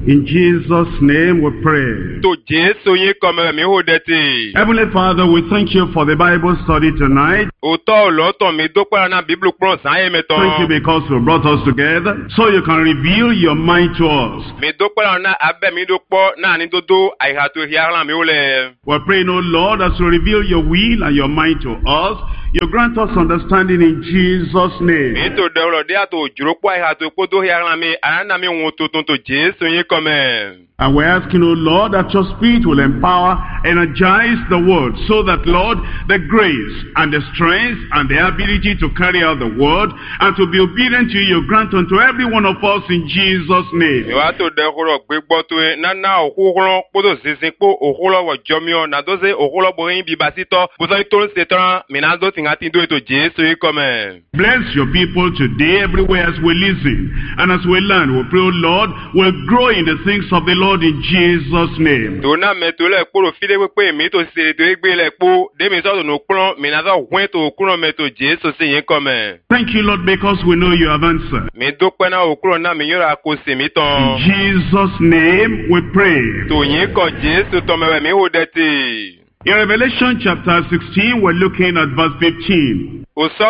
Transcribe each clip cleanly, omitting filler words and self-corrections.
In Jesus' name we pray. Heavenly Father, we thank you for the Bible study tonight. Thank you because you brought us together so you can reveal your mind to us. We're praying, oh Lord, as you reveal your will and your mind to us, you grant us understanding in Jesus' name. And we're asking, oh Lord, that your Spirit will empower, energize the word, so that, Lord, the grace and the strength and the ability to carry out the word and to be obedient to you, grant unto every one of us in Jesus' name. Bless your people today, everywhere as we listen and as we learn. We pray, oh Lord, we'll grow in the things of the Lord in Jesus' name. Thank you, Lord, because we know you have answered. In Jesus' name we pray. In Revelation chapter 16, we're looking at verse 15.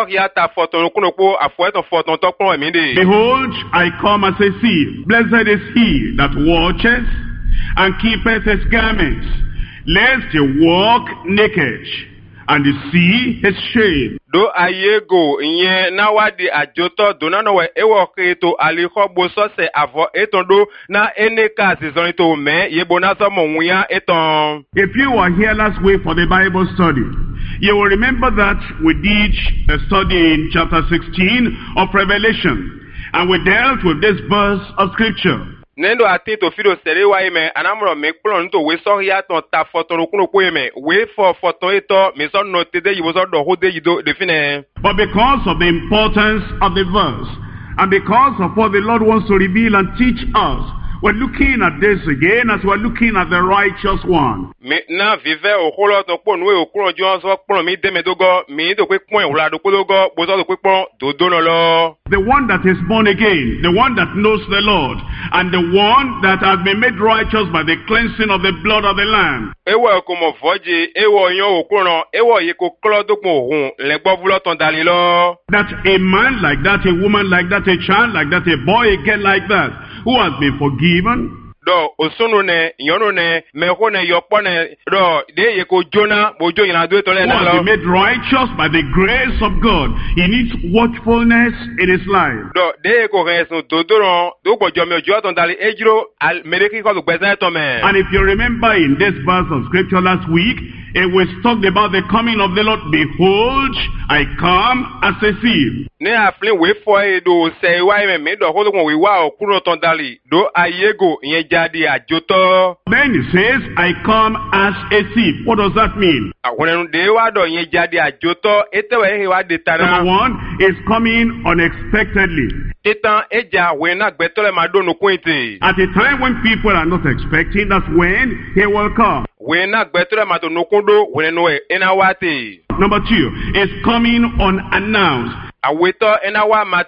Behold, I come as a thief. Blessed is he that watcheth and keepeth his garments, lest he walk naked and see his shame. Do ayego nye nawadi ajoto donano ewoketo alikho se avo etondo na eneka sizonito me yebonaso monwia eton. If you were here last week for the Bible study, you will remember that we did a study in chapter 16 of Revelation, and we dealt with this verse of scripture. Nendo atito fido serewa ime anamro mekplon to we so ya ton ta foton kuno ko ime we for foton eto me so no tede you so do hode yido define. But because of the importance of the verse and because of what the Lord wants to reveal and teach us, we're looking at this again as we're looking at the righteous one. Na vive okolo to pon we okolo jo so pon mi demedogo mi do pe pon wala do kodogo bo so do pe pon do donolo. The one that is born again, the one that knows the Lord, and the one that has been made righteous by the cleansing of the blood of the Lamb. Ewo komo foje ewo yan okoro ewo ye ko klo do pon ohun le gbo bulo ton dalilo. That a man like that, a woman like that, a child like that, a boy, a girl like that, who has been forgiven, do osono ne yono ne meho ne yopone do de ye ko jona bojo ina do to le na lo. Who has been made righteous by the grace of God. He needs watchfulness in his life. Do de ko reso dodoron do bojo me ojo ton dali ejiro al mereki ko gbese to me. And if you remember in this verse of scripture last week, it was talked about the coming of the Lord. Behold, I come as a thief. Ne aflin we fo e do se wa me do ho we wa okuno ton dali do ayego yen jadi ajoto. Then he says, I come as a thief. What does that mean? Awon de wa do yen jadi ajoto etewe he wa de tana. Number one is coming unexpectedly. Etan eja we na gbetole ma do no kwente. At a time when people are not expecting, that's when he will come. We na gbetole ma to no kondo we no e na wate. Number two is coming unannounced. Coming as a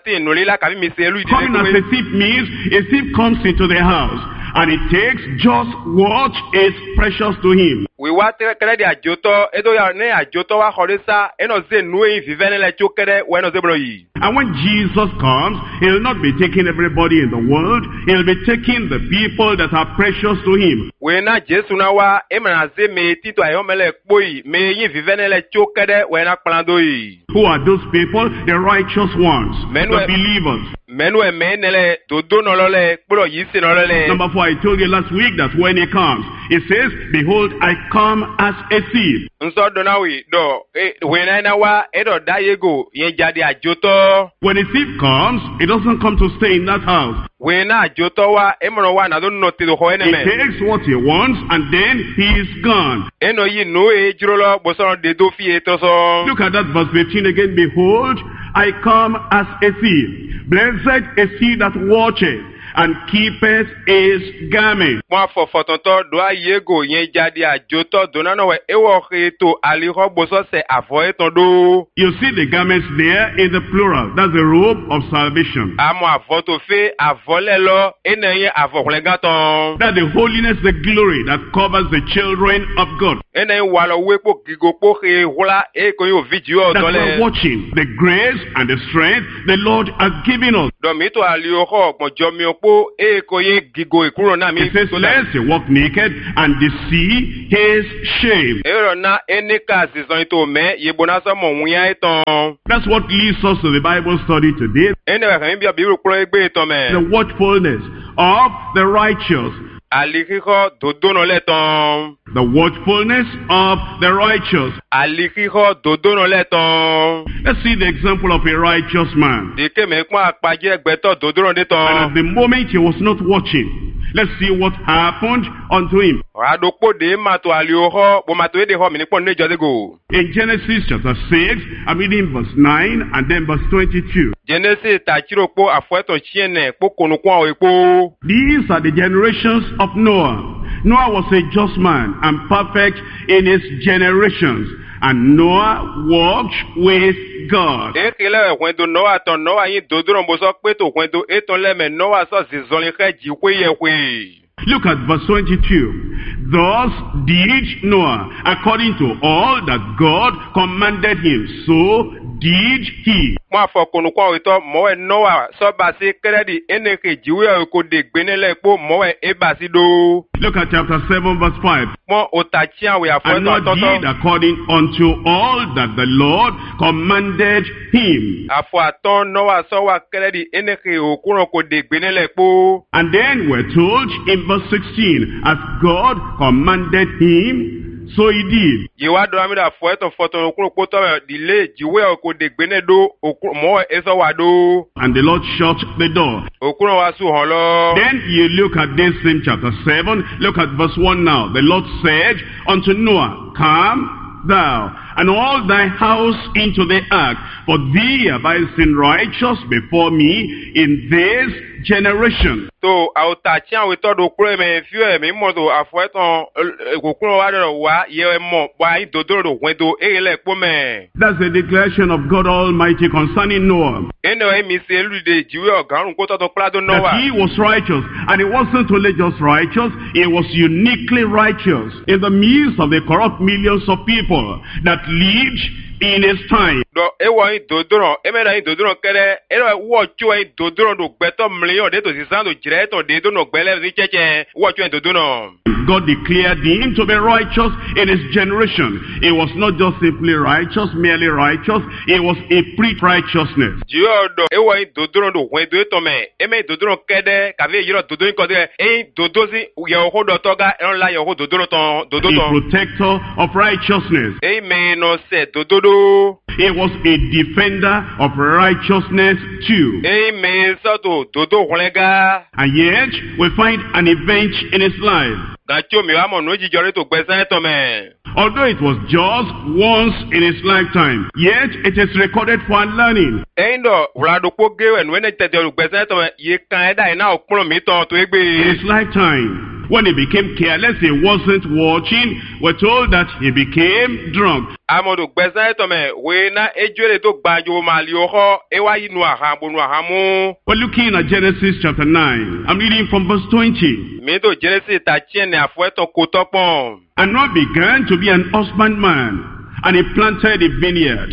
thief means a thief comes into the house and it takes just what is precious to him. And when Jesus comes, he'll not be taking everybody in the world, he'll be taking the people that are precious to him. Who are those people? The righteous ones, the believers. Number 4, I told you last week that when he comes, he says, behold, I come as a thief. When a thief comes, he doesn't come to stay in that house. He takes what he wants and then he is gone. Look at that verse 15 again. Behold, I come as a thief. Blessed is he that watcheth and keepeth his garment. Mo fofotonto do ayego yen jadi ajoto do na no we ewo khito ali roboso se avo etondo. You see the garments there in the plural. That's the robe of salvation. Amo avoto fe avolelo eneye avolegaton. That's the holiness, the glory that covers the children of God. Eneye walo wepo gigopo he hula e ko yo video That dole. we're watching the grace and the strength the Lord has given us. Do mi to ali oho mo jomi opo e ko ye gigo ikuro na mi. It says, lest he walk naked and see his shame. Ero na enika season to me yebona so mo nwia eton. That's what leads us to the Bible study today. Ene wa kan bi Bible kuro egbe eton me. The watchfulness of the righteous. Alikiho dodono leton. The watchfulness of the righteous. Alikiho dodono leton. Let's see the example of a righteous man. Dike me kwa akpaje egbeto dodono And deton. at the moment he was not watching, let's see what happened unto him. Adokpo de mato alioho bo mato ede ho mi ni pon nejo dego. In Genesis chapter 6, I'm reading verse 9 and then verse 22. Genesis tachiropo afueto chiene po konukwa oepo. These are the generations of Noah. Noah was a just man and perfect in his generations. And Noah walked with God. Ekele kwendo Noah ton Noah yin dodono bo so pe to kwendo eton le me Noah so zizon ke jikwe yekwe. Look at verse 22. Thus did Noah, according to all that God commanded him, so did he. Mo afokunukwa oito mo we Noah so basi kredi eneke jiwe ko de gbenele po mo we ebasi do. Look at chapter 7 verse 5. Mo otachia we And Noah afueto did toto. according unto all that the Lord commanded him. Afo aton Noah so wa kredi eneke okuron ko de gbenele po. And then we're told in verse 16, as God commanded him, so he did. Yewa do amida afueto foto okuron ko to dile jiwe ko de gbene do okuron mo we eso wa do. And the Lord shut the door. Okuron wa su han lo. Then you look at this same chapter 7, look at verse 1 now. The Lord said unto Noah, come thou and all thy house into the ark, for thee have I seen righteous before me in this generation. To autachia we to do kure me fiu me mo do afueton okuron wa do wa ye mo wa dodo do kwendo ele po me. That's the declaration of God Almighty concerning Noah. Ene we mi se lu de jiwe ogarun ko to plado That Noah. he was righteous, and he wasn't only just righteous, he was uniquely righteous in the midst of the corrupt millions of people that lived in his time. Do ewo yin dodoro emeda yin dodoro kele ero wo chu yin dodoro do gbeto million de to sisan do jire to de do no gbele ni cheche wo chu yin dodoro. God declared him to be righteous in his generation. He was not just simply righteous, merely righteous. He was a pre-righteousness. Jiwe do ewo yin dodoro do wen do to me eme dodoro kede kave yiro dodoro ko de e dodozi ye ho do toga en la ye ho dodoro ton dodo A ton. protector of righteousness. Amen no se dododo. He was a defender of righteousness too. Amen so to dodo hulega. And yet, we find an event in his life. Gacho mi wa mo no jijore to gbesan to me. Although it was just once in his lifetime, yet it is recorded for learning. Endo wladokpo gewe nwene tete olugbesan to me ye kan eda ina okpron mi ton to In egbe. his lifetime, when he became careless, he wasn't watching, we're told that he became drunk. Amodo gbesan to me we na ejore to gbanjo mali oho ewa yinu aha bonu aha mu. We're looking at Genesis chapter 9. I'm reading from verse 20. Mi to Genesis ta chien afueton ko topon. And Noah began to be an husbandman, and he planted a vineyard,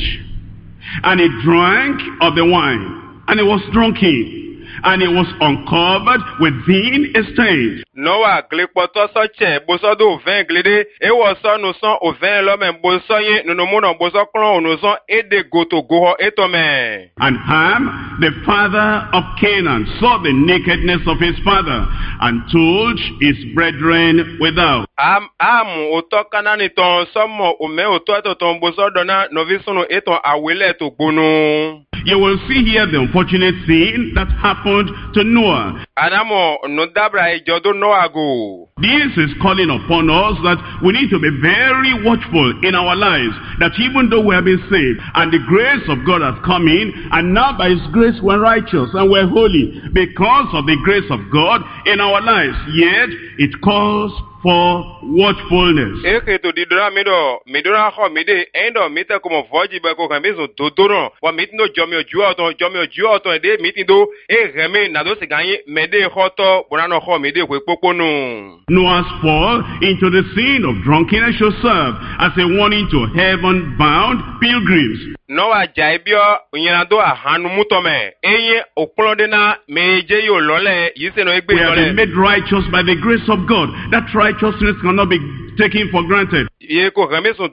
and he drank of the wine, and he was drunken, and he was uncovered within his tent. Noah glepoto so che boso do 20 glede e wo so no son o 20 lo men boso yin no mo no boso kron no son e de goto go eto me. And Ham, the father of Canaan, saw the nakedness of his father, and told his brethren without. Am o to kanani ton somo o me o to ton boso dona no visunu eton awele to gbonu. You will see here the unfortunate thing that happened to Noah. Anamo no dabra e jodo Noah go. This is calling upon us that we need to be very watchful in our lives, that even though we have been saved and the grace of God has come in, and now by His grace we're righteous and we're holy because of the grace of God in our lives, yet it calls for watchfulness. To didora midora ho mide endo mita como voji ba ko kamizo dodoro wa mitno jomio juo to de mitindo reme na do se ganye mede hoto bonano ho mide ko poponu. Noah's fall into the sin of drunkenness should serve as a warning to heaven-bound pilgrims. Noah jaibio unyando ahanu mutome eye oplodena meje yo lole yise no egbe lole. We have been made righteous by the grace of God. That righteousness cannot be taken for granted. To the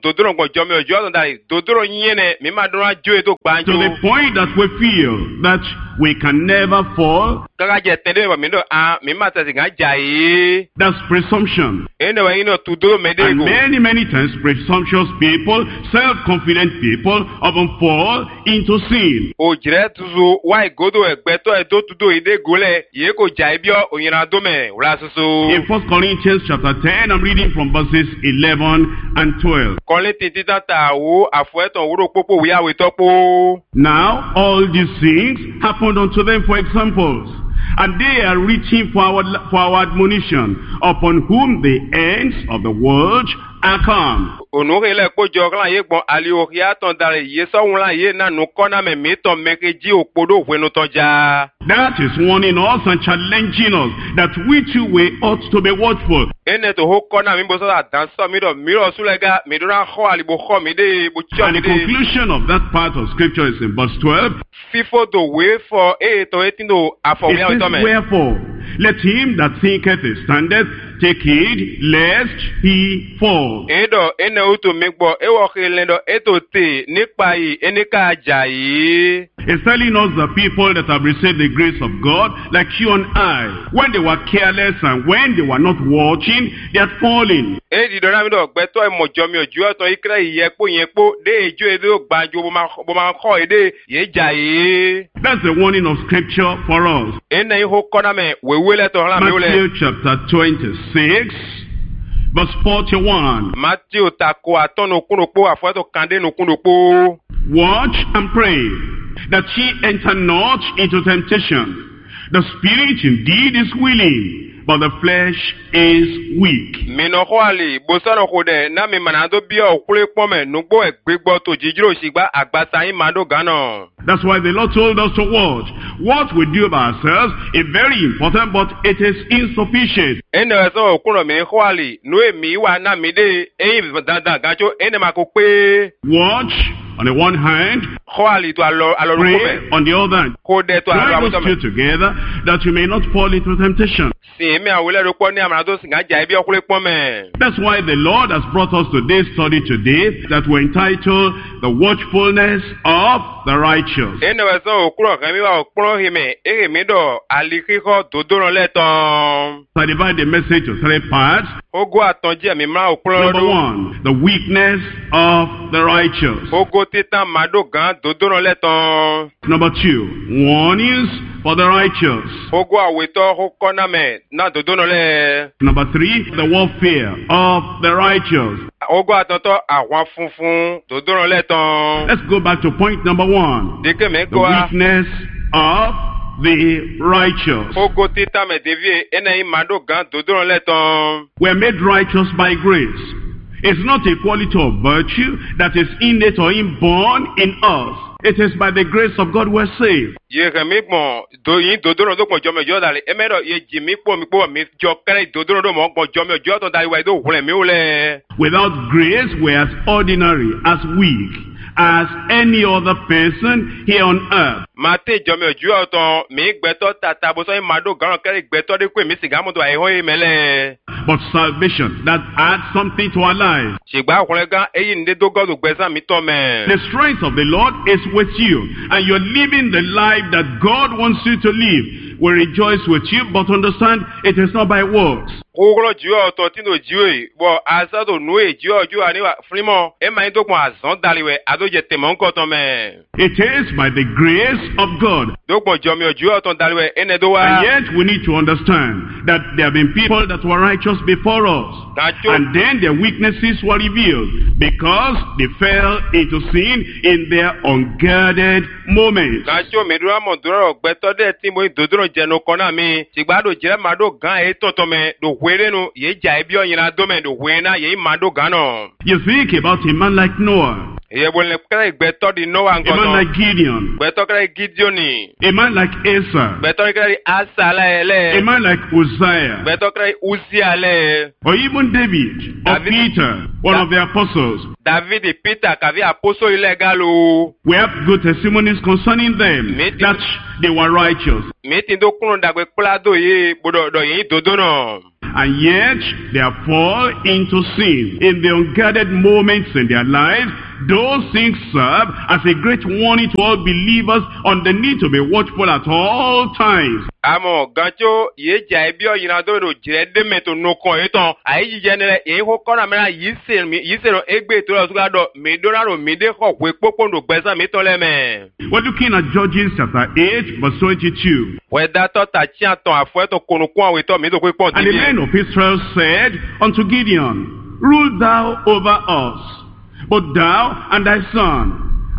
point that we feel that we can never fall. That's presumption. And many times presumptuous people, self-confident people often fall into sin. In 1 Corinthians chapter 10, I'm reading from verses 11 and 12. Now all these things happened unto them for examples, and they are written for our admonition, upon whom the ends of the world are come. That is warning us and challenging us that we too we ought to be watchful. And the conclusion of that part of scripture is in verse 12. It says, wherefore, let him that thinketh he standeth take heed lest he fall. It's telling us the people that have received the grace of God, like you and I, when they were careless and when they were not watching, they had fallen. That's the warning of scripture for us. Matthew chapter 26, verse 41. Watch and pray, that ye enter not into temptation. The spirit indeed is willing, but the flesh is weak. That's why the Lord told us to watch. What we do by ourselves is very important, but it is insufficient. Watch on the one hand, pray on the other hand. Join those two together that you may not fall into temptation. That's why the Lord has brought us to this study today that we're entitled The Watchfulness of the Righteous. I divide the message to three parts. Number one, the weakness of the righteous. Number two, warnings for the righteous. Number three, the warfare of the righteous. Let's go back to point number one. The weakness of the righteous. We are made righteous by grace. It's not a quality of virtue that is innate or inborn in us. It is by the grace of God we're saved. Without grace, we're as ordinary, as weak as any other person here on earth. But salvation, that adds something to our lives. The strength of the Lord is with you, and you're living the life that God wants you to live. We rejoice with you, but understand it is not by works. Kuglo jiwa to tino jiwe bo azado nuwe jiwa jiwa ni wa frimo e ma ndo kwa azon daliwe ado je temon ko to me. It is by the grace of God. Do ko jomi jiwa to daliwe ene do wa. And yet we need to understand that there have been people that were righteous before us. And then their weaknesses were revealed because they fell into sin in their unguarded moments. Gacho medura modura ogbeto de timo dodoro jeno kona mi tigbado jere mado gan e tonto me do hwerenu ye jai bi oyina do me do hwena ye mado gano. You think about a man like Noah. A man like Gideon. A man like Asa. A man like Uzziah. Or even David or Peter, one of the apostles. We have good testimonies concerning them that they were righteous. And yet they fall into sin in the unguarded moments in their lives. Those things serve as a great warning to all believers on the need to be watchful at all times. Amo gancho ye jaibio yinado do jirede meto no kon eton ayi jenere e ho kona mera yisero egbe to lo sugado medoraro mede ho we popondo gbesa mitoleme. We're looking at Judges chapter 8 verse 22. We that ta chi aton afueto konukun aweto mi do pe pon. And the men of Israel said unto Gideon, Rule thou over us, but thou and thy son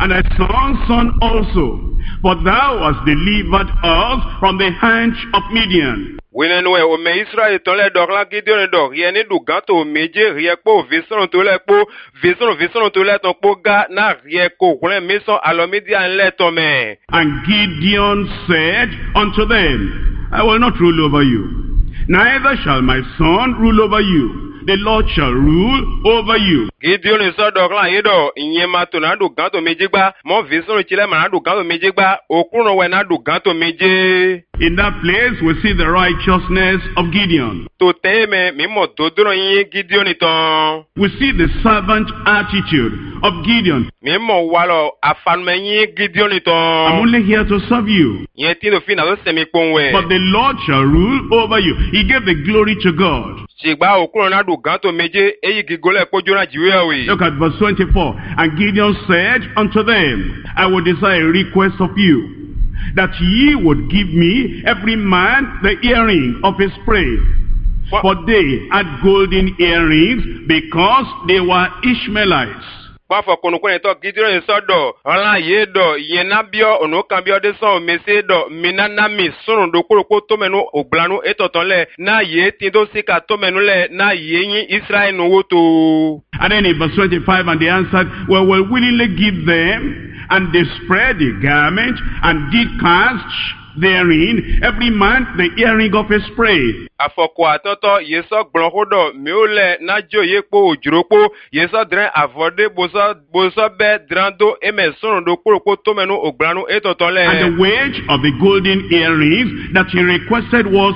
also, for thou hast delivered us from the hand of Midian. Winenwe o me Israel tole dokla Gideon dok yeni du ganto meje riekpo vision tole po vision tole ton po ga na rieko kule mission alomedia nle to me. And Gideon said unto them, I will not rule over you, neither shall my son rule over you. The Lord shall rule over you. Gideon is so dog like do inyema to na do ganto mejigba mo vision chile ma na do ganto mejigba okuno we na do ganto meje. In that place we see the righteousness of Gideon. To teme mimo dodoro yin Gideon iton. We see the servant attitude of Gideon. Mimo walo afanme yin Gideon iton. I'm only here to serve you. Yen ti do fina do semi konwe. But the Lord shall rule over you. He gave the glory to God. Sigba okuno na do ganto meje eyi gigole pojora jiwe we. Look at verse 24. And Gideon said unto them, I will desire a request of you, that ye would give me every man the earring of his prey. For they had golden earrings, because they were Ishmaelites. Pafo konukune to Gideon sodo ola yedo yenabio onokambio de son mesedo minanami sunu do koroko to menu oglanu etotonle na ye tindo sika to menu le na yeyin Israel no woto. And then in verse 25, and they answered, well, we'll willingly give them. And they spread the garment and did cast therein every man the earring of his prey. Afoko atoto yeso gbonhodo miole na joye po ojuropo yeso dren avode boso be drando emeson do koroko to menu oglanu etotonle. And the wage of the golden earrings that he requested was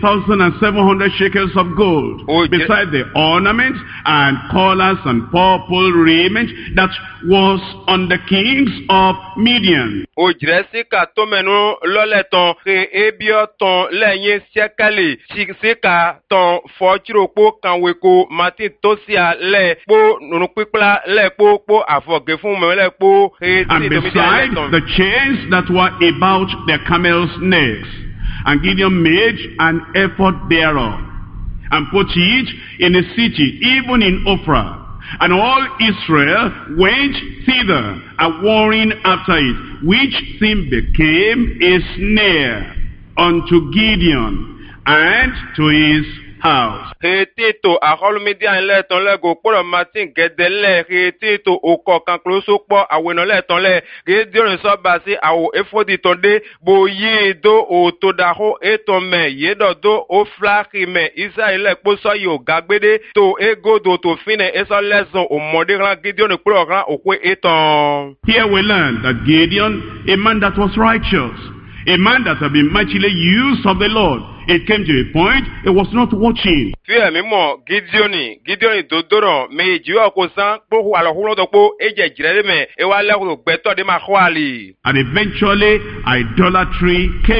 1,700 shekels of gold, beside the ornaments and collars and purple raiment that was on the kings of Midian. O jresika to menu loleton re ebioton lenye siakali sika ton fochiropo kanweko mati tosia le po nunupipla le po afoge fun me le po. And besides the chains that were about their camels' necks, and Gideon made an ephod thereof, and put it in a city, even in Ophrah. And all Israel went thither, a-warring after it, which thing became a snare unto Gideon and to his house. Retito a holmedia en leton le go polo matin gedele retito o kokan kloso po aweno leton le Gideon so basi awo efodi tonde boye do o todaho etome yedo do o flaki me Israel po so yo gagbede to ego do to fine eso lesson o modern Gideon polo ran okwe eton. Here we learn that Gideon, a man that was righteous, a man that had been mightily used of the Lord, it came to a point he was not watching. Fear me more, Gideon dodoro me jiwa kosan po wala hulo do po eje jirele me e wala ko beto de ma khwali. And eventually idolatry came in.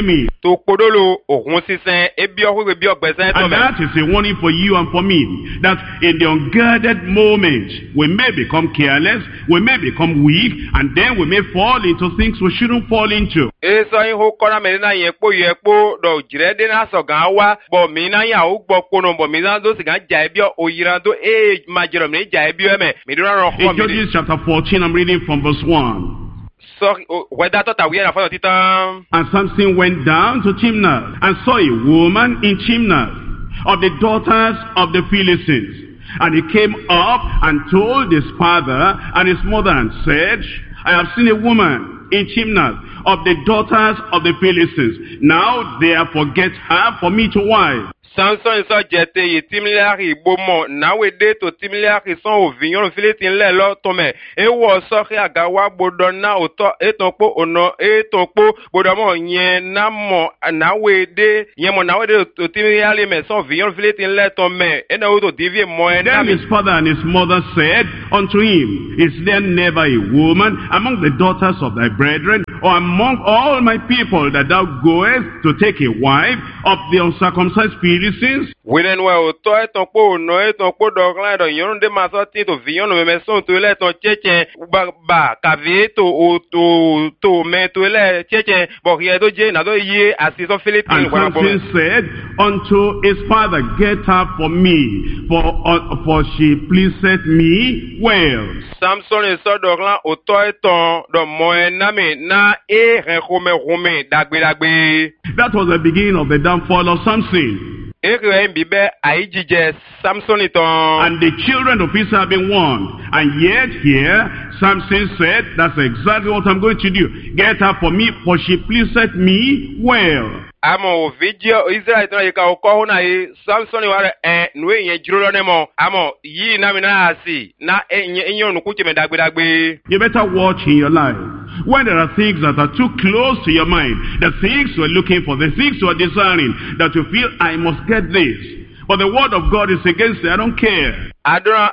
to kodolo ohun sisen ebio we bio gbesen to And me. that is a warning for you and for me, that in the unguarded moment, we may become careless, we may become weak, and then we may fall into things we shouldn't fall into. Eso yin ho kora me na yen po ye po do jire de na so gan wa bo mi na ya o gbo kono bo mi na do si gan ja ebio oyira do majiro me ja ebio me mi do ran ho In mi. Judges chapter 14, I'm reading from verse 1. So whether to ta we na for titan. And Samson went down to Timnath, and saw a woman in Timnath, of the daughters of the Philistines. And he came up and told his father and his mother, and said, I have seen a woman in Timnath, of the daughters of the Philistines. Now therefore get her for me to wife. Samson so jete yi timliari bomo na we de to timliari son o vinyon Philistine le lo to me e wo so ke agawa bodo na oto eton po ono eton po bodo mo yen na mo na we de yen mo na we de to timliari me son vinyon Philistine le to me e na o to divie mo e na Then mi. his father and his mother said unto him, Is there never a woman among the daughters of thy brethren, or among all my people, that thou goest to take a wife of the uncircumcised Philistines? Wenen we oto eton po ono eton po do glan do yon de ma so ti to vinyon me son to le ton cheche ba kavi to me to le cheche bo ye do je na do ye asiso Philistine And wala bo. Samson said unto his father, Get her for me, for she pleaseth me well. Samson e so do glan oto eton do mo na me na e re home dagbe. That was the beginning of the downfall of Samson. E re bibe aijije Samson iton. And the children of Israel have been warned. And yet here, Samson said, that's exactly what I'm going to do. Get her for me, for she pleaseth me well. Amo video Israel tana yika oko na yi Samson ware nwe yen jiro ne mo amo yi na mi na asi na enyo nu kuche me dagbe. You better watch in your life. When there are things that are too close to your mind, the things you're looking for, the things you're desiring, that you feel, I must get this. But the word of God is against it, I don't care. Adora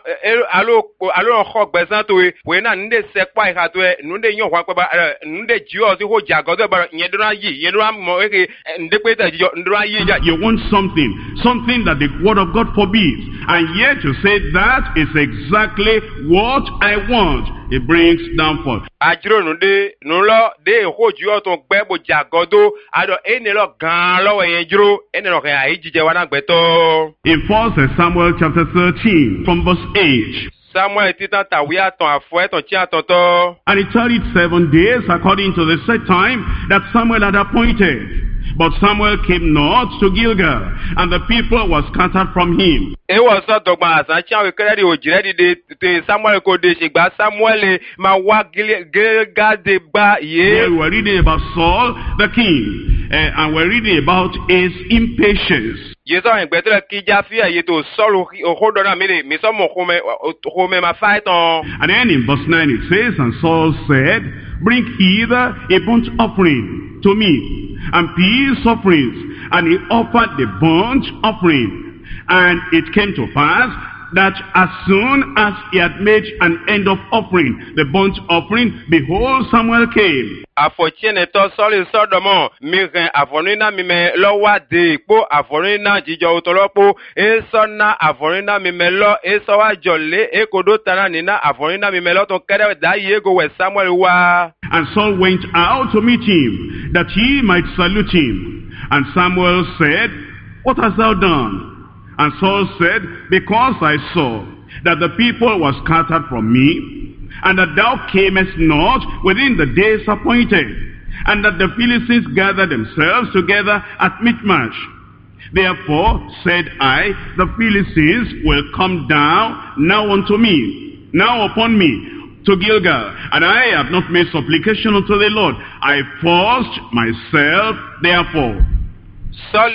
alo ho gbesan to we na nde sekpa iha to nde yon kwa ba nde jio si ho jagodo ba yedora mo eke nde pe ta ndora yi ja. You want something that the word of God forbids, and yet you say that is exactly what I want. It brings downfall. Ajiro nde nulo de ho jio to gbe bo jagodo ado enelo gan lo yen jiro enelo ke ai jije wa na gbeto. In 1 Samuel chapter 13, from verse 8. Samuel titan tawia ton afwe ton tia tonto. And it tarried 7 days according to the set time that Samuel had appointed. But Samuel came not to Gilgal, and the people were scattered from him. E was so dogma asan tia we kere di ojire di de Samuel ko de sigba Samuel ma wa Gilgal de gba ye. Here we're reading about Saul the king, and we're reading about his impatience. Yeso en gbetre ki ja fi aye to solo o hodo na mi so mo home ma fight on. And then in verse 9 it says, And Saul said, Bring hither a burnt offering to me, and peace offerings. And he offered the burnt offering. And it came to pass that as soon as he had made an end of offering the burnt offering, behold, Samuel came. Afotiene to soli sodomo miren afonina mime lo wa de po afonina jijo utolopo esona afonina mime lo eso wa jole ekodo tana nina afonina mime lo to kere da yego we Samuel wa. And Saul went out to meet him, that he might salute him. And Samuel said, What hast thou done? And Saul said, Because I saw that the people were scattered from me, and that thou camest not within the days appointed, and that the Philistines gathered themselves together at Michmash. Therefore said I, the Philistines will come down now unto me, now upon me, to Gilgal, and I have not made supplication unto the Lord. I forced myself, therefore. Soli so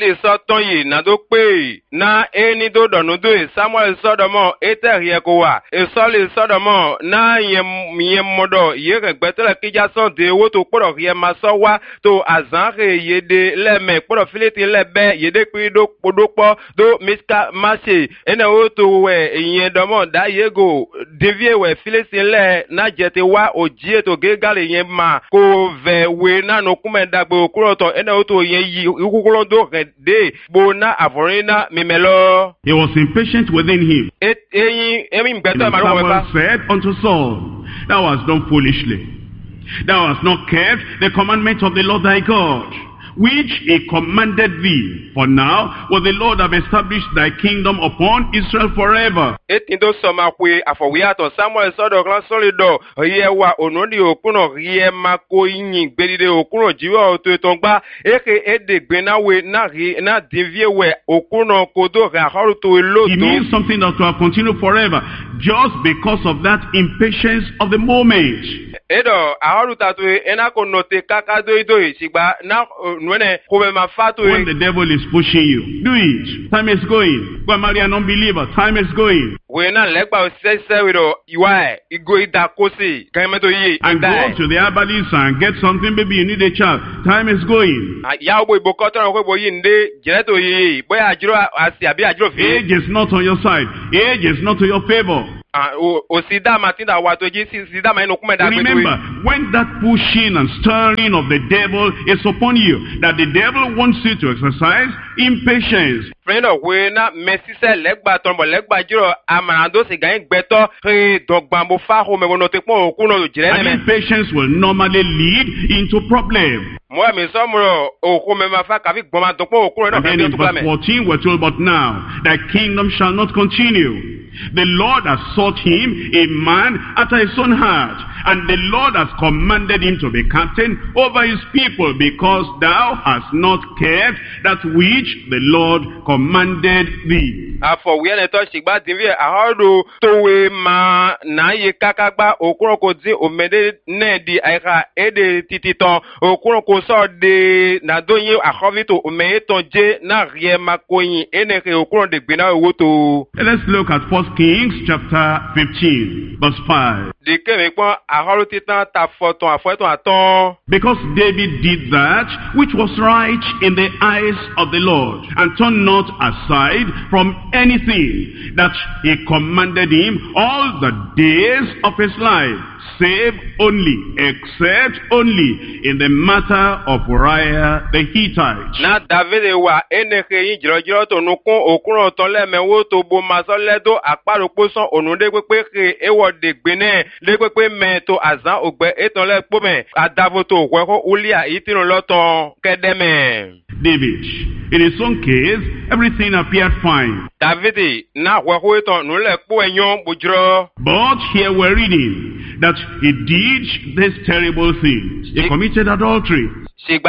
tonyi na do pe na eni do donu do Samuel sodomo eterie ko wa esoli sodomo na yem modo yere gbetele kija son de wo to poro rie maso wa to azanre yede le me poro fileti le be yede pi do podopo do miska mache ene wo to we yen domo da yego devie we fileti le na jete wa ojie to gegale yen ma ko ve we na no kumenda gbe okuro to ene wo to yen yi ukukuro do de bo na avorina mimelo. He was impatient within him. And Samuel said unto Saul, Thou hast done foolishly. Thou hast not kept the commandment of the Lord thy God, which he commanded thee. For now will the Lord have established thy kingdom upon Israel forever. Etindo soma kwe afowiato Samuel sodo gran solido yewa onodi okuno rie mako yin gbedide okuno jiwa oto etongba eke edegbe na we na divie we okuno kodo ga horuto elodo. It means something that will continue forever just because of that impatience of the moment. Edo ahoruta to ena ko note kaka doido sigba na nwene ko be ma fatu. When the devil is pushing you, do it. Time is going. Go and marry an unbeliever. Time is going. We na legba sese wido iwa igo ida kosi kameto yi and go to the herbalist and get something. Maybe you need a child. Time is going. Ya bo ibokoto na ko bo yi nde jereto yi boya ajiro asi abi ajiro fi. Age is not on your side. Age is not to your favor. Remember, when that pushing and stirring of the devil is upon you, that the devil wants you to exercise impatience. And impatience will normally lead into problem. And then in verse 14 we're told, but now thy kingdom shall not continue. The Lord has sought him, a man after his own heart, and the Lord has commanded him to be captain over his people, because thou hast not kept that which the Lord commanded thee. Let's look at 1 Kings chapter 15, verse 5. Because David did that which was right in the eyes of the Lord, and turned not aside from anything that he commanded him all the days of his life, save only, except only in the matter of Uriah the Hittite. Na David wa eneke yin jiro to nukun okun ton lemewo to bo masoledo aparopo son onude pepe ke ewo de gbene le pepe me to azan ogbe eton le pomen adavo to weko ulia itirun loton kedeme. David, in his own case, everything appeared fine. David na weko eton nu le po enyon bujro. But here we're reading that he did this terrible thing. He committed adultery. And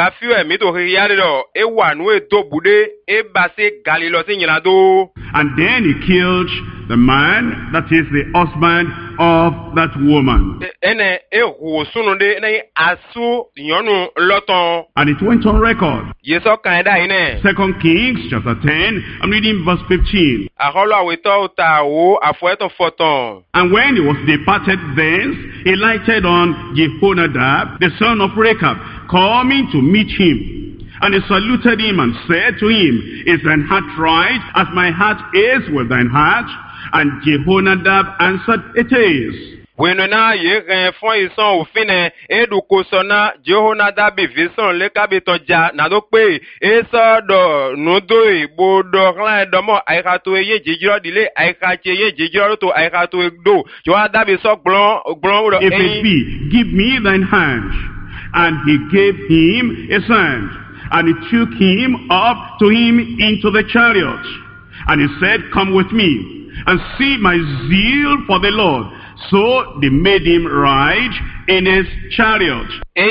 then he killed the man that is the husband of that woman. And it went on record. 2 Kings chapter 10, I'm reading verse 15. And when he was departed thence, he lighted on Jehonadab, the son of Rechab, coming to meet him. And he saluted him and said to him, Is thine heart right, as my heart is with thine heart? And Jehonadab answered, It is. Wenona ye fon ison ofine eduko sona Jehonadab vison le kabitonja na do pe eso do nudo ibo do ran domo aikato ye jijiro dile aikache ye jijiro to aikato do Jehonadab so glon if it be, give me thine hand. And he gave him his hand, and he took him up to him into the chariot. And he said, Come with me, and see my zeal for the Lord, So they made him ride in his chariot.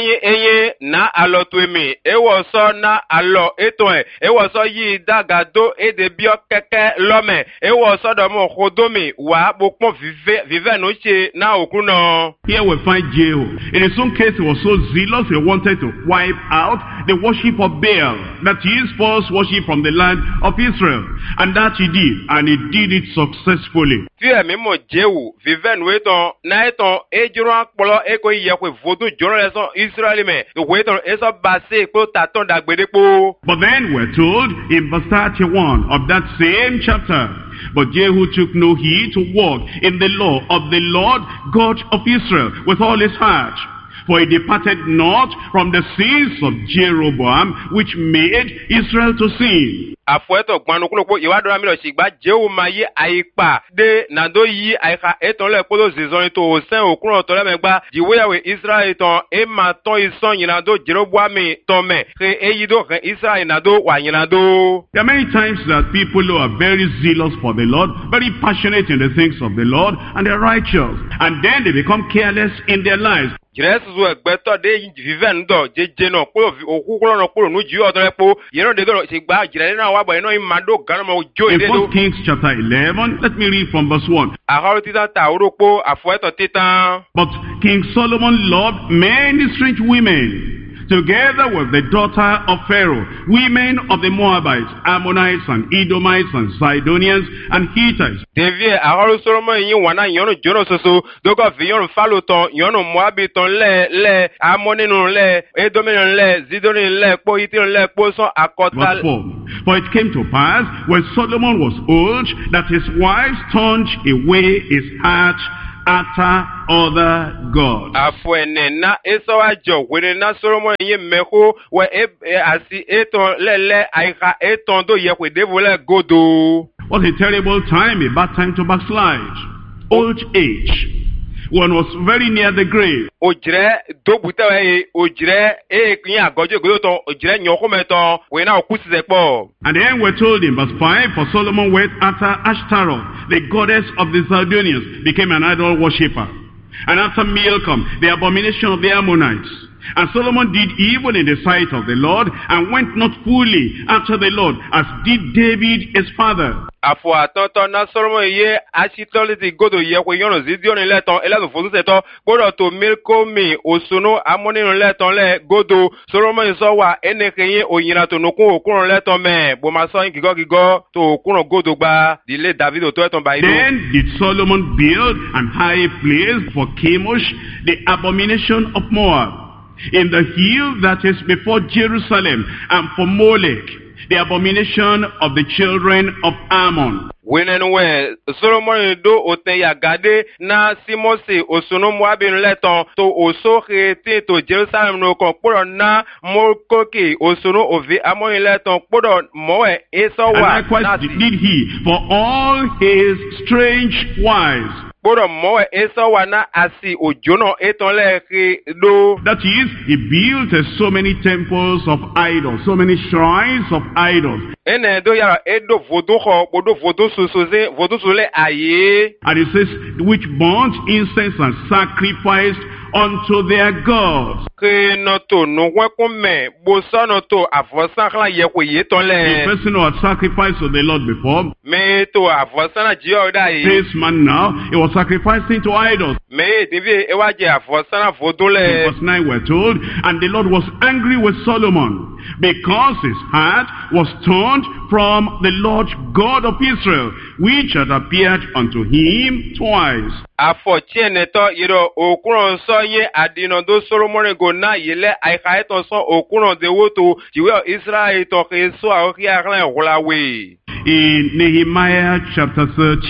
Enye na alo tuemi ewo so na alo eto ewo so yi dagado e de bio keke lome ewo so do mo khodomi wa bokpon vive no che na okuno. Here we find Jehu. In his own case, he was so zealous he wanted to wipe out the worship of Baal, that is false worship from the land of Israel, and that he did, and he did it successfully. Fie mi mo Jehu vive no eton na eton ejuro akpolo eko iye ko vodu joro leson Israel me weton eso base ko taton dagbedepo. But then we're told in verse 31 of that same chapter, but Jehu took no heed to walk in the law of the Lord God of Israel with all his heart. For he departed not from the sins of Jeroboam, which made Israel to sin. Afueto gbanukulopo iwadora mi lo sigba Jehu maye aipa de nado yi aika eton le polo zizon to osen okun to le megba jiwewe Israel ton e ma ton ison yinado Jeroboam ton me ke eyido ke Israel nado wa yinado. There are many times that people who are very zealous for the Lord, very passionate in the things of the Lord, and they're righteous, and then they become careless in their lives. Jesu egbeto de vive ndo jeje no polo okukulo no polo nu ji odo lepo yero de do sigba jire na wa bo ino imado ganamo jo In ide do. 1 Kings chapter 11, let me read from verse 1. Ahoro tita ta uropo afueto titan. But King Solomon loved many strange women, together with the daughter of Pharaoh, women of the Moabites, Ammonites, and Edomites, and Sidonians, and Hittites. Devie ahoro Solomon yin wana yono jono soso dogo vi yono faloton yono Moabiton le Ammoninu le Edominu le Zidonian le po Hittian le po son akota. Verse 4. For it came to pass, when Solomon was old, that his wives turned away his heart after other gods. Afuene na eso ajo wene na Solomon yin meho we asi eton le aika eton do ye we devole godo. What a terrible time, a bad time to backslide. Old age. One was very near the grave. Ojire do butawe ojire kin agojo godo ojire nyokometon we na okusi zepo. And then we're told in verse 5, for Solomon went after Ashtaroth, the goddess of the Sidonians, became an idol worshipper. And after Milcom, the abomination of the Ammonites. And Solomon did evil in the sight of the Lord, and went not fully after the Lord, as did David his father. Afo atonto na Solomon ye achitoliti godo ye ko yono Zidion leton elado fodu seto godo to Milkomi osono Ammoninu leton le godo Solomon so wa enekenye oyina to nokun okun leton me bo ma so gigo to okun godo gba dile David to eton ba ido. Then did Solomon build an high place for Chemosh, the abomination of Moab, in the hill that is before Jerusalem, and for Molech, the abomination of the children of Ammon. Wenenwe Solomon do oteya gade na Simose osono Moabin leton to oso rete to Jerusalem no kon poro na Molkoki osono ovi Ammon leton poro moe eso And wa likewise did he for all his strange wives. poro moe eso wa na asi ojono eton le do. That is, he built so many temples of idols, so many shrines of idols. Ene do ya edo vodo ho bodo vodo sosoze vodo sole aye. And it says, which burnt incense and sacrificed unto their gods. Ke no to no wekume bosa no to avosan kla ye ko ye ton The le. person who had sacrificed to the Lord before, Me to avosan na ji oda yi. this man now, he was sacrificing to idols. Me devi e wa je avosan na vodo In le. verse 9 we're told, and the Lord was angry with Solomon, because his heart was turned from the Lord God of Israel, which had appeared unto him twice. Afọ tiene to yiro okuron so ye adino do Solomon go na yele aika eton so okuron de woto jiwe Israel to ke so a oki aklan holawe. In Nehemiah chapter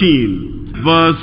13, verse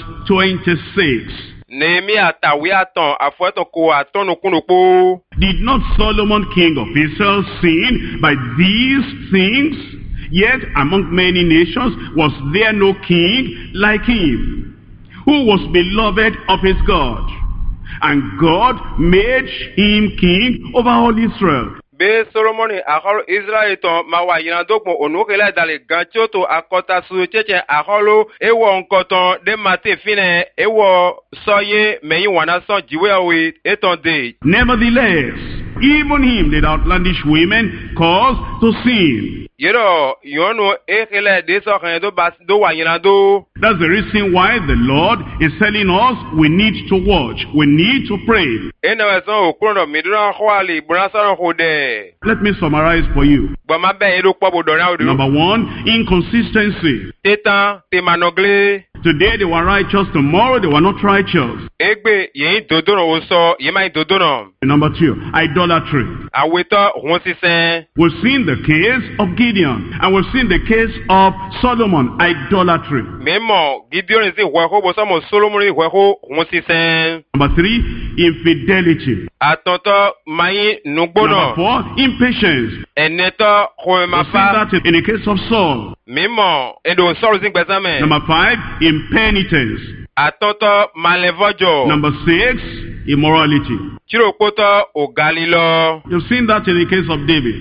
26, Nehemiah tawi aton afọ to ko aton okunopo. did not Solomon king of Israel sin by these things? Yet among many nations was there no king like him, who was beloved of his God. And God made him king over all Israel. Be Solomoni akolo Israel ton mawa yinadokmo onukele dale ganchoto akota sucheche akolo ewo onkoton de mate fine ewo soye meyi wana son jiwe etonde. Nevertheless, even him did outlandish women cause to sin. Yero yono ekele deso kendo bas do wayinado. That's the reason why the Lord is telling us we need to watch, we need to pray. Let me summarize for you. Number one, inconsistency. Today they were righteous, tomorrow they were not righteous. Number two, idolatry. We've seen the case of Gideon, and we've seen the case of Solomon, idolatry. Number three, infidelity. Number four, impatience. We've seen that in the case of Saul. Number five, impenitence. Number six, immorality. You've seen that in the case of David.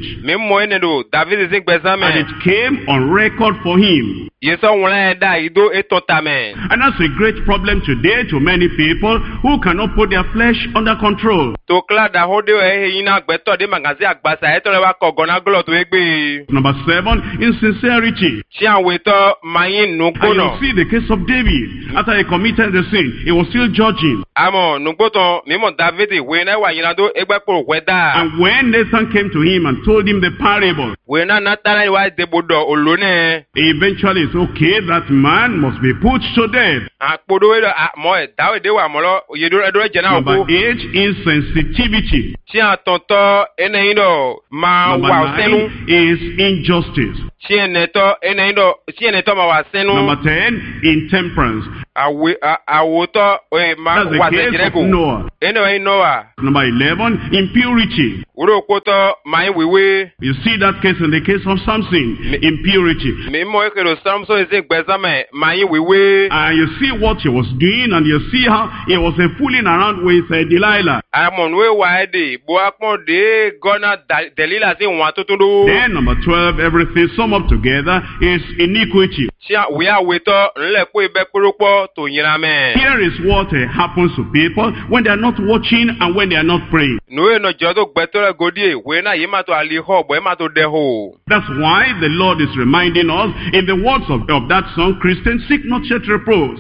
And it came on record for him. And that's a great problem today to many people who cannot put their flesh under control. Number seven, insincerity. And you see the case of David. After he committed the sin, he was still judging. And when Nathan came to him and told him the parable, eventually it's okay, that man must be put to death. Number eight, insensitivity. Number nine is injustice. Number 10, intemperance. That's the case of Noah. Number 11, impurity. You see that case in the case of Samson, impurity. And you see what he was doing, and you see how he was fooling around with Delilah. Then number 12, everything summed up together is iniquity. Here is what happens to people when they are not watching and when they are not praying. That's why the Lord is reminding us in the words of that song, Christian, seek not yet repose.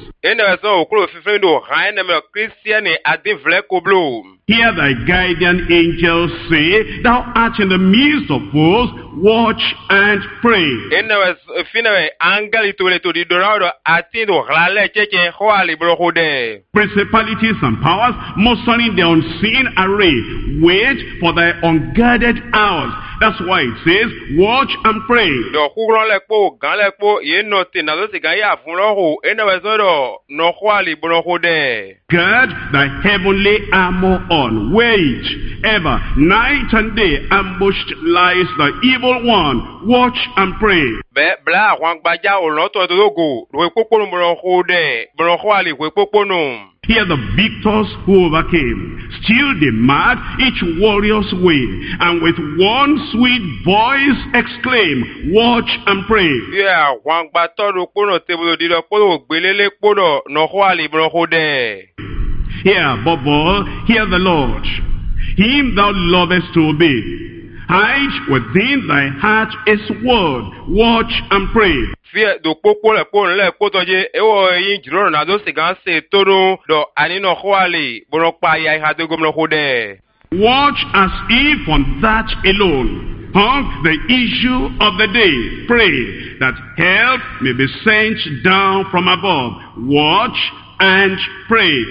Hear thy guardian angels say, thou art in the midst of foes, watch and pray. Principalities and powers mustering the unseen array, wait for thy unguarded hours. That's why it says, watch and pray. Gird thy heavenly armor on, wait ever, night and day, ambushed lies the evil one, watch and pray. Here the victors who overcame still demand each warrior's way, and with one sweet voice exclaim, watch and pray. Here above all, hear the Lord, him thou lovest to obey. Hide within thy heart his word, watch and pray. Watch as if on that alone hung the issue of the day. Pray that help may be sent down from above. Watch and pray.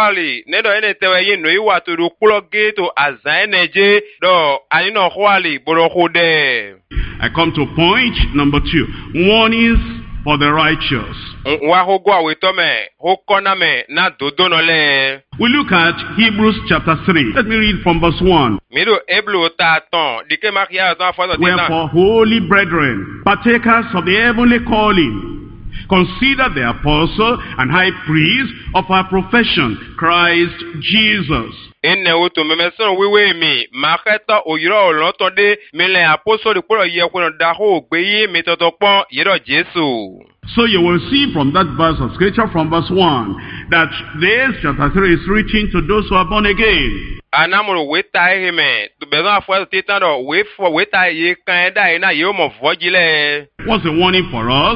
I come to point number 2. Warnings for the righteous. We look at Hebrews chapter 3. Let me read from verse 1. Wherefore, holy brethren, partakers of the heavenly calling, consider the apostle and high priest of our profession, Christ Jesus, ene oto memeson wewe mi maketa oyiro olotode mele apostle poro ye kweno daho gbeyi mitotopon yero Jesu. So you will see from that verse of scripture, from verse 1, that this chapter 3 is reaching to those who are born again. Anamuro weta hime to bezo afwa titano weta ye kaenda ina yomo vojile. What's the warning for us?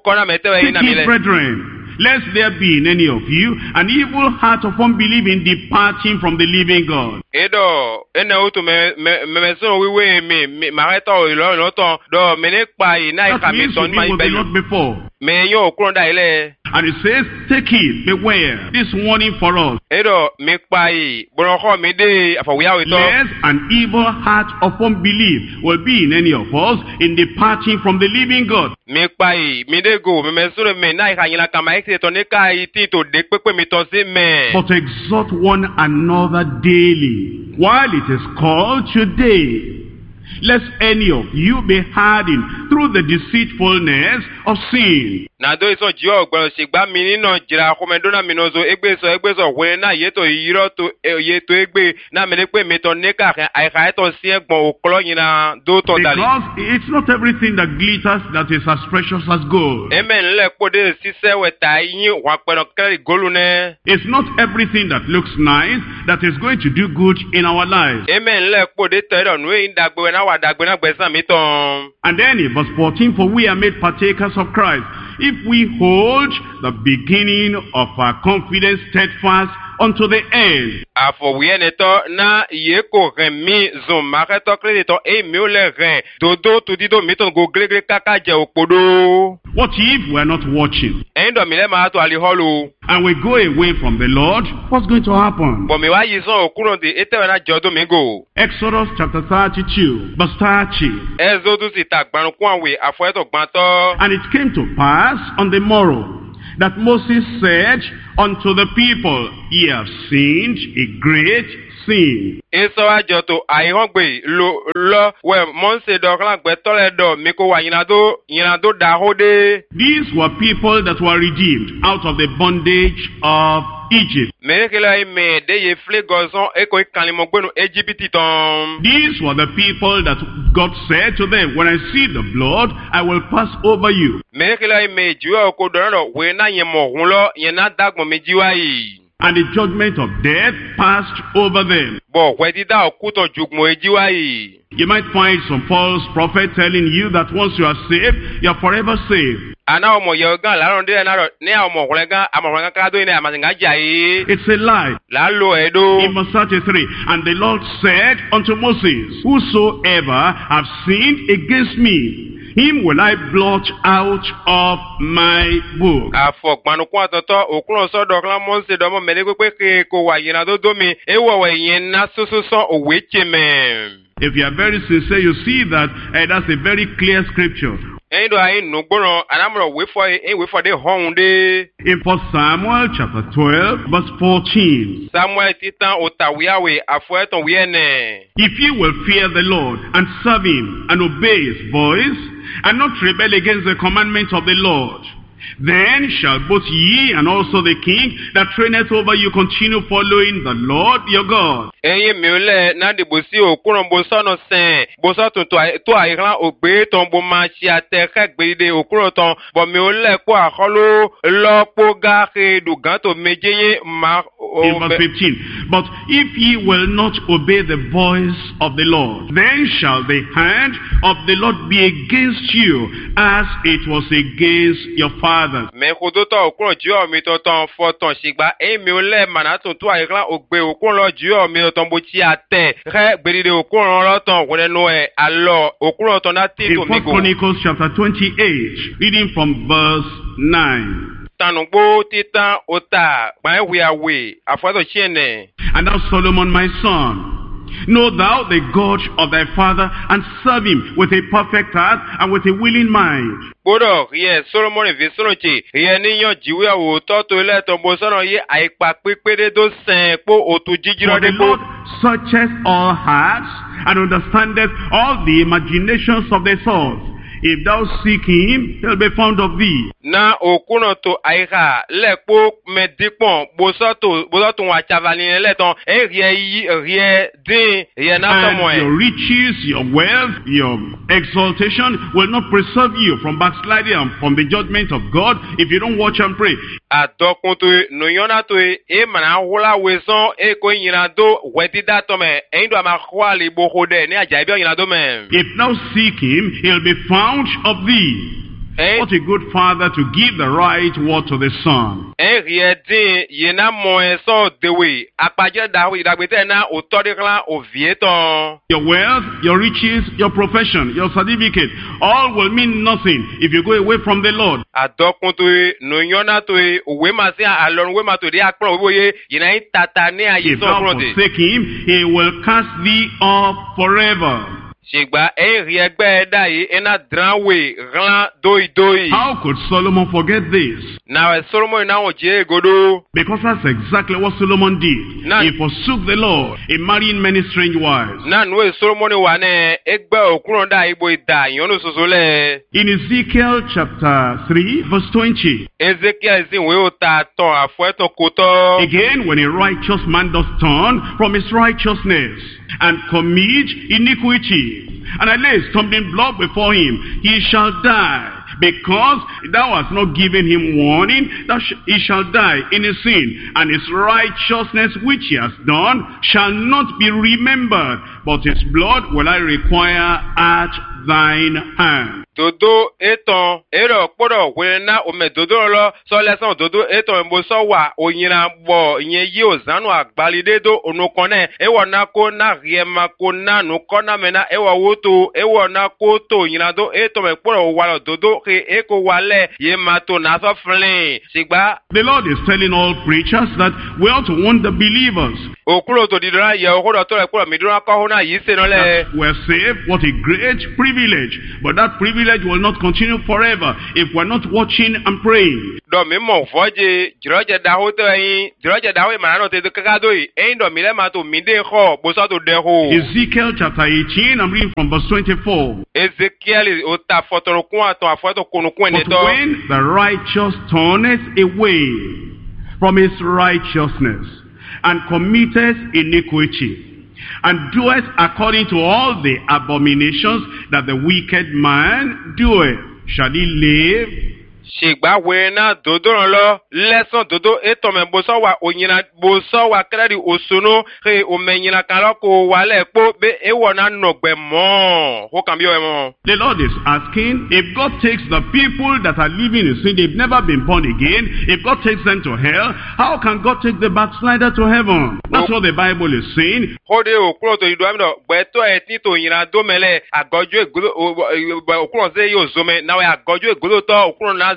Take it, brethren, lest there be in any of you an evil heart of unbelief departing from the living God. Edo ene utu memeso wiwe mi mareto ilo loton do menekpa ina ikamiton ma ibelu before. Me yo okronda ile. And it says, take it, beware. This warning for us. Edo mekpa yi boronko mi de afawiya wito. Lest an evil heart of unbelief will be in any of us in departing from the living God. Mekpa yi mi de go memeso me na ikanyila kama ite to neka iti to de pepe mi to se me. But exhort one another daily, while it is called today, lest any of you be hardened through the deceitfulness of sin. Na do iso ji ogbon sigba mi nino jira komedona minozo egbeso we na yeto yiro to yeto egbe na mele pe mi to neka ai to si egbon oklo yina do to dali. Because it's not everything that glitters that is as precious as gold. Amen le pode sise weta yin wa pero kere golu ne. It's not everything that looks nice that is going to do good in our lives. Amen le pode tero nu indagbe na wa dagbe na gbesan mi ton. And then in verse 14, for we are made partakers of Christ, if we hold the beginning of our confidence steadfast unto the end. Afowiyeneto na yeko remi zon mareto kredito e miole ren dodo tudido miton go gregre kaka je opodo. What if we are not watching? Endo mile ma to ali holu. And we go away from the Lord, what's going to happen? Bo mi wa yison okuron de etewe na jodo mingo. Exodus chapter 32, verse 30. Exodus itagbarun kunwe afoeto gbanto. And it came to pass on the morrow that Moses said unto the people, ye have sinned a great sin. Eso ajoto ayongbe lo we monse do kan gbe tole do mi ko wa yinado da hode. These were people that were redeemed out of the bondage of Egypt. These were the people that God said to them, when I see the blood, I will pass over you. And the judgment of death passed over them. You might find some false prophet telling you that once you are saved, you are forever saved. It's a lie. In verse 33, and the Lord said unto Moses, whosoever have sinned against me, him will I blot out of my book. If you are very sincere, you see that that's a very clear scripture. In 1 Samuel chapter 12, verse 14. If you will fear the Lord and serve him and obey his voice, and not rebel against the commandments of the Lord, then shall both ye and also the king that reigneth over you continue following the Lord your God. In verse 15, but if ye will not obey the voice of the Lord, then shall the hand of the Lord be against you, as it was against your fathers. In 1 Chronicles chapter 28, reading from verse 9. And thou, Solomon, my son, know thou the God of thy father, and serve him with a perfect heart and with a willing mind. For the Lord searcheth all hearts, and understandeth all the imaginations of the thoughts. If thou seek him, he'll be found of thee. Na okuno to aira lekpo medikpon bosoto wa chavalin leton e rie din ye na tomo And your riches, your wealth, your exaltation will not preserve you from backsliding and from the judgment of God if you don't watch and pray. Adokunto no yona to e mana hula weson e ko yina do wedida to me endo ma khwali bohode ni ajaibi yina do me. If thou seek him, he'll be found of thee. What a good father to give the right word to the son. Your wealth, your riches, your profession, your certificate, all will mean nothing if you go away from the Lord. If thou forsake him, he will cast thee off forever. How could Solomon forget this? Because that's exactly what Solomon did. He forsook the Lord in marrying many strange wives. In Ezekiel chapter 3 verse 20. Again, when a righteous man does turn from his righteousness and commit iniquity, and I lay a stumbling block before him, he shall die. Because thou hast not given him warning, he shall die in his sin, and his righteousness which he has done shall not be remembered, but his blood will I require at thine hand. Dodo eton ero kpodo wena ome dodo lo so leson dodo eton mboso wa onyina bo yen yi ozanu agbalide do onukone ewo na ko na riema ko na nukona mena ewo woto ewo na ko to yina do eton me kpodo wa dodo ke eko wale ye mato na so flin sigba. The Lord is telling all preachers that we ought to warn the believers. Okulo to didora ye okulo to le kpodo midura ko hona yi se no le. We're saved, what a great privilege, but that privilege will not continue forever if we're not watching and praying. Ezekiel chapter 18, I'm reading from verse 24. But when the righteous turneth away from his righteousness and committeth iniquity, and doeth according to all the abominations that the wicked man doeth, shall he live? Shigba wena dodo lo leson dodo etome boso wa onyina boso wa kredi osono he omenyina kaloko wale po be ewona nogbe mo ho kan bi o mo. The Lord is asking, if God takes the people that are living in sin, they've never been born again, if God takes them to hell, how can God take the backslider to heaven? That's what the Bible is saying. Hode okuro to ido amdo gbeto eti to yina do mele agojo egulo okuro ze yo zome na we agojo egulo to okuro na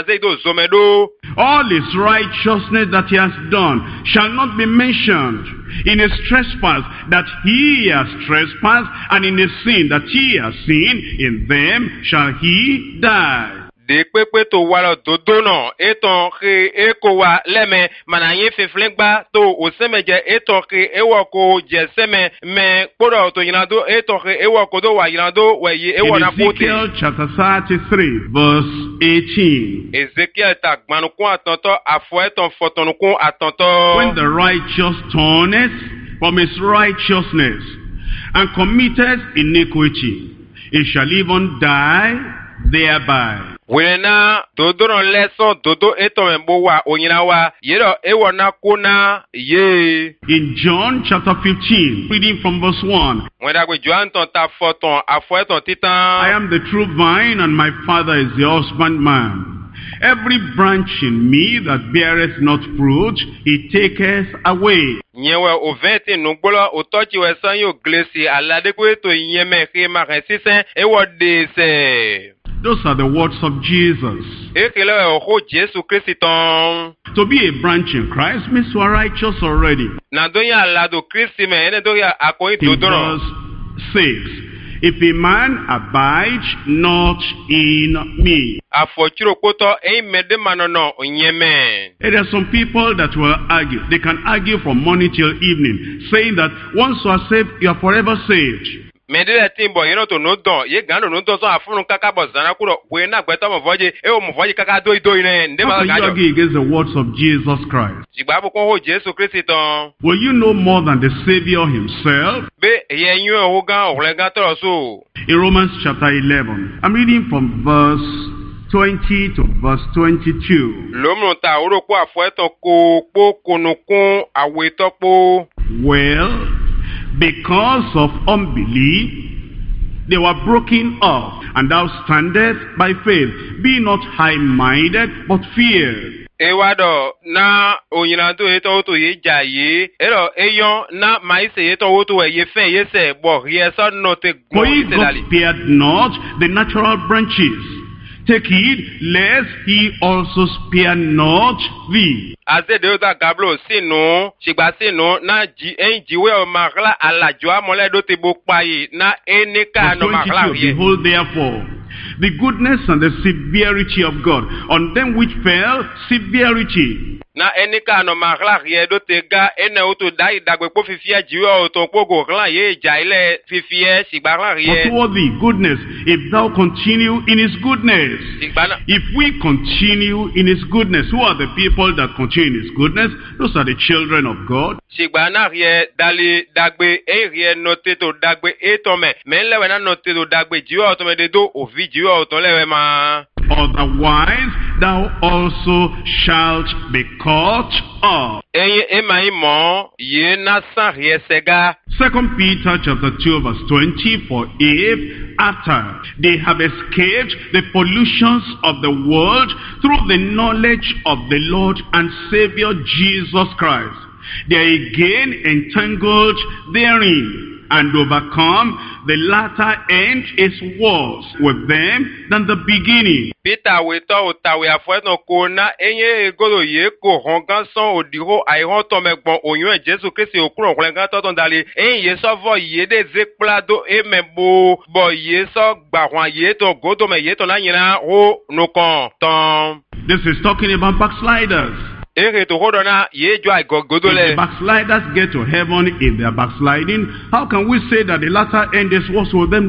all his righteousness that he has done shall not be mentioned. In his trespass that he has trespassed, and in his sin that he has sinned, in them shall he die. De pepe to wala dodo no eton ke ekowa leme manayin feflengba to osemeje eton ke ewoko jeseme me podo to yinado eton ke ewoko do wa yinado weye ewona pote. Ezekiel chapter 33 verse 18. Ezekiel ta gbanukun atonto afo eton fotonukun atonto. When the righteous turneth from his righteousness and committeth iniquity, he shall even die thereby. Wena dodo leso dodo etomembo wa onyina wa yero ewona kuna ye. In John chapter 15, reading from verse 1. Wena gwe John ton ta foton afo eton titan. I am the true vine, and my Father is the husbandman. Every branch in me that beareth not fruit, he taketh away. Nyewe oventi nugbolo otochi wesan yo glesi aladekwe to yeme khima resisen ewo dese. Those are the words of Jesus. To be a branch in Christ means you are righteous already. In verse 6, if a man abide not in me. There are some people that will argue. They can argue from morning till evening, saying that once you are saved, you are forever saved. Medele timbo yeno to no don ye gando no to so afunu kaka bozana kuro we na gbeto mo voje e o mo voje kaka do ine nde How ma can you gajo. argue against the words of Jesus Christ? Sigba bu kon ho Jesu Kristi ton. Will you know more than the Savior himself? Be ye nyu o gan o le gan to so. In Romans chapter 11, I'm reading from verse 20 to verse 22. Lomno ta oro ko afueto ko po kunukun aweto po. Well, because of unbelief, they were broken up, and thou standest by faith. Be not high-minded, but fear. Ewado na onyinado eto to ye jaye ero eyon na maise eto to ye fe ye se bo ye so no te For go he se dali. spared not the natural branches. Take heed, lest he also spare not thee. Aze de oda gablo sinu sigba sinu na ji enjiwe o magla alajo amole do te bo paye na enika no Verse magla 22, ye. behold therefore the goodness and the severity of God. On them which fell, severity. Na enika no magla ye do te ga ene o to dai dagbe po fifia jiwe o to pogo glan ye jaile fifie sigba glan But ye. toward thee goodness, if thou continue in his goodness. Sigba na If we continue in his goodness, who are the people that continue in his goodness? Those are the children of God. sigba na ye dali dagbe e rie note to dagbe e to me lewe na note to dagbe jiwe o to me de do ovi jiwe o to lewe ma. Otherwise, thou also shalt be cut off. Eye ema imo ye na san rie sega. 2 Peter chapter 2 verse 20, for if after they have escaped the pollutions of the world through the knowledge of the Lord and Savior Jesus Christ, they are again entangled therein and overcome, the latter end is worse with them than the beginning. Peter we to utawe afueto ko na enye egolo ye ko hongan son odiho aihon to megbon oyun Jesu Kristi okuro nklengan to ton dali enye so vo ye de zekplado emebo bo ye so gba hwan ye to godo me ye to na nyina o nukon ton. This is talking about backsliders. Ere to hodona ye jo ai If the godole. backsliders get to heaven in their backsliding, how can we say that the latter end is worse with them